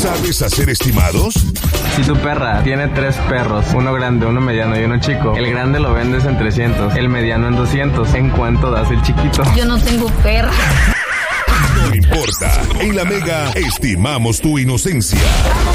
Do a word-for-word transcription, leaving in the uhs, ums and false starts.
¿Sabes hacer estimados? Si tu perra tiene tres perros, uno grande, uno mediano y uno chico, el grande lo vendes en trescientos, el mediano en doscientos. ¿En cuánto das el chiquito? Yo no tengo perra. No importa. En La Mega estimamos tu inocencia.